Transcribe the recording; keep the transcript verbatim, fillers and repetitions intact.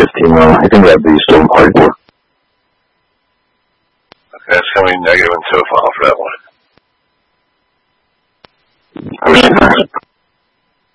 team well. I think that'd be still hard. Okay, that's coming negative and so far for that one. I mean,